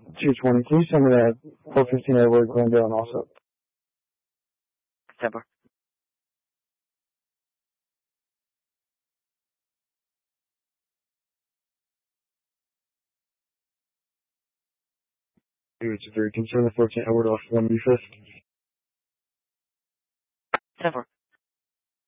220. Can you send me that 415 Edward Glendale and also? 10-4. It's very concerned with 14 Edward off 1 B5th. 10-4.